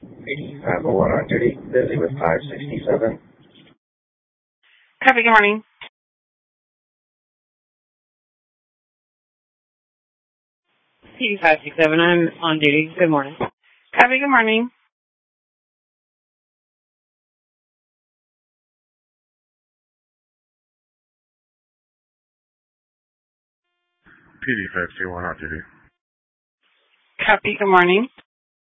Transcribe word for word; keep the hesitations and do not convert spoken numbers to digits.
five oh one on duty, busy with five sixty-seven. Copy, good morning. P D five six seven, I'm on duty. Good morning. Copy, good morning. P D five two one on duty. Copy, good morning.